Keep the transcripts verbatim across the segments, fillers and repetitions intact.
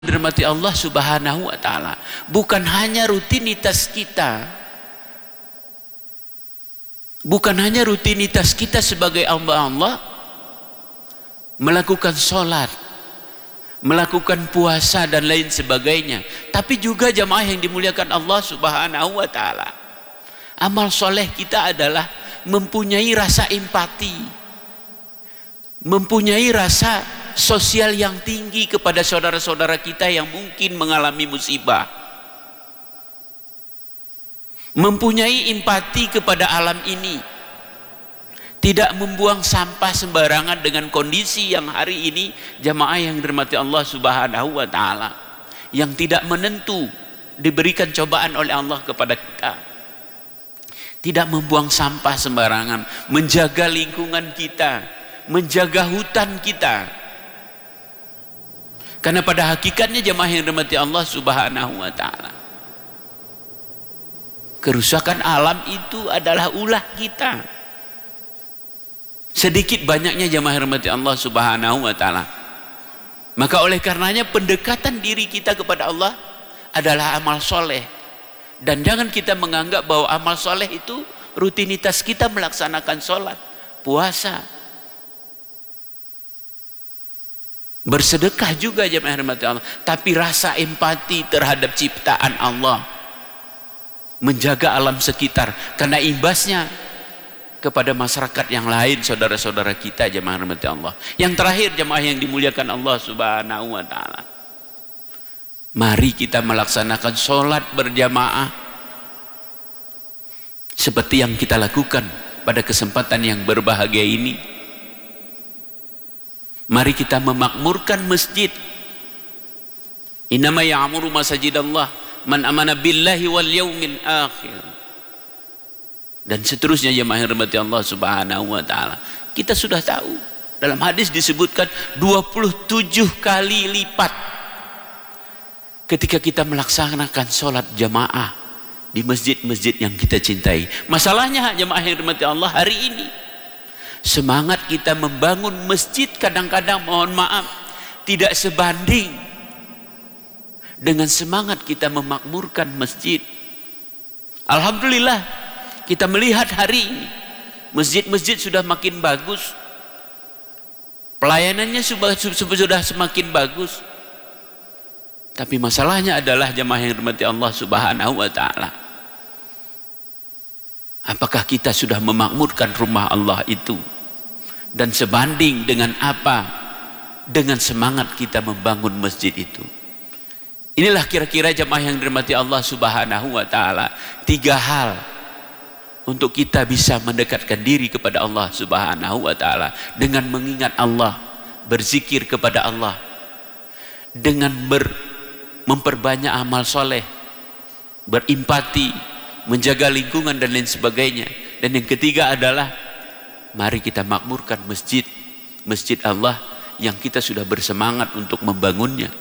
dirahmati Allah Subhanahu wa taala, bukan hanya rutinitas kita, bukan hanya rutinitas kita sebagai hamba Allah melakukan sholat, melakukan puasa dan lain sebagainya, tapi juga jamaah yang dimuliakan Allah Subhanahu wa taala, amal soleh kita adalah mempunyai rasa empati, mempunyai rasa sosial yang tinggi kepada saudara-saudara kita yang mungkin mengalami musibah, mempunyai empati kepada alam ini, tidak membuang sampah sembarangan dengan kondisi yang hari ini jamaah yang dirahmati Allah Subhanahu wa taala, yang tidak menentu, diberikan cobaan oleh Allah kepada kita. Tidak membuang sampah sembarangan, menjaga lingkungan kita, menjaga hutan kita. Karena pada hakikatnya jemaah yang dirahmati Allah Subhanahu wa taala, kerusakan alam itu adalah ulah kita. Sedikit banyaknya jemaah yang dirahmati Allah Subhanahu wa taala. Maka oleh karenanya pendekatan diri kita kepada Allah adalah amal soleh. Dan jangan kita menganggap bahwa amal soleh itu rutinitas kita melaksanakan sholat, puasa, bersedekah juga jemaah rahmati Allah, tapi rasa empati terhadap ciptaan Allah, menjaga alam sekitar, karena imbasnya kepada masyarakat yang lain, saudara-saudara kita jemaah rahmati Allah. Yang terakhir jemaah yang dimuliakan Allah Subhanahu wa taala, mari kita melaksanakan sholat berjamaah seperti yang kita lakukan pada kesempatan yang berbahagia ini. Mari kita memakmurkan masjid. Innama ya'muru masajidallah man amana billahi wal yaumil akhir. Dan seterusnya jemaah yang dirahmati Allah Subhanahu wa taala. Kita sudah tahu dalam hadis disebutkan dua puluh tujuh kali lipat ketika kita melaksanakan sholat jamaah di masjid-masjid yang kita cintai. Masalahnya jemaah yang dirahmati Allah, hari ini semangat kita membangun masjid kadang-kadang mohon maaf tidak sebanding dengan semangat kita memakmurkan masjid. Alhamdulillah kita melihat hari ini masjid-masjid sudah makin bagus, pelayanannya sudah, sudah semakin bagus. Tapi masalahnya adalah jemaah yang dirahmati Allah Subhanahu wa taala, apakah kita sudah memakmurkan rumah Allah itu? Dan sebanding dengan apa dengan semangat kita membangun masjid itu? Inilah kira-kira jemaah yang dirahmati Allah Subhanahu wa taala, tiga hal untuk kita bisa mendekatkan diri kepada Allah Subhanahu wa taala dengan mengingat Allah, berzikir kepada Allah, dengan ber, memperbanyak amal soleh, berempati, menjaga lingkungan dan lain sebagainya. Dan yang ketiga adalah mari kita makmurkan masjid, masjid Allah yang kita sudah bersemangat untuk membangunnya.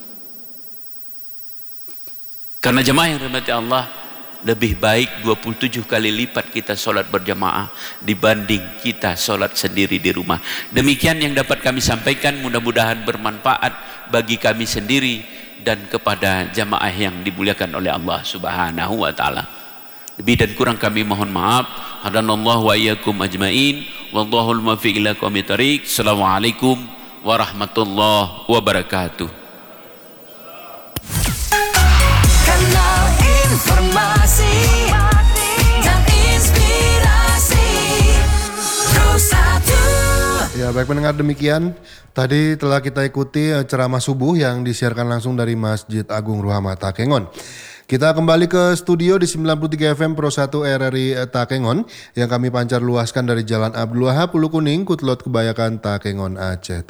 Karena jemaah yang dirahmati Allah, lebih baik dua puluh tujuh kali lipat kita sholat berjamaah dibanding kita sholat sendiri di rumah. Demikian yang dapat kami sampaikan, mudah-mudahan bermanfaat bagi kami sendiri dan kepada jamaah yang dimuliakan oleh Allah Subhanahu wa taala. Lebih dan kurang kami mohon maaf. Hadanallahu wa iyyakum ajmain. Wallahul muwaffiq ila aqwamit thoriq. Assalamualaikum warahmatullahi wabarakatuh. Kanal informasi dan inspirasi Pro satu. Ya, baik pendengar, demikian tadi telah kita ikuti ceramah subuh yang disiarkan langsung dari Masjid Agung Ruhama Takengon. Kita kembali ke studio di sembilan puluh tiga F M Pro satu R R I Takengon yang kami pancar luaskan dari Jalan Abdul Wahab, Hulu Kuning, Kutlot Kebayakan, Takengon, Aceh.